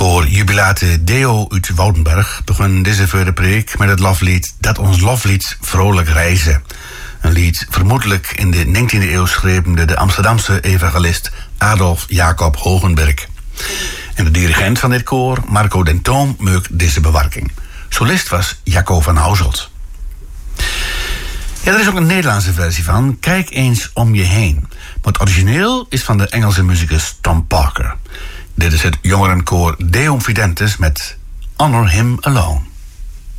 Koor Jubilate Deo uit Woudenberg begon deze verder preek met het loflied Dat ons loflied vrolijk reizen. Een lied vermoedelijk in de 19e eeuw schreven de Amsterdamse evangelist Adolf Jacob Hogenberg. En de dirigent van dit koor, Marco Dentoom, maakt deze bewerking. Solist was Jacco van Houselt. Ja, er is ook een Nederlandse versie van, Kijk eens om je heen. Maar het origineel is van de Engelse muzikus Tom Parker. Dit is het jongerenkoor Deum Fidentis met Honor Him Alone.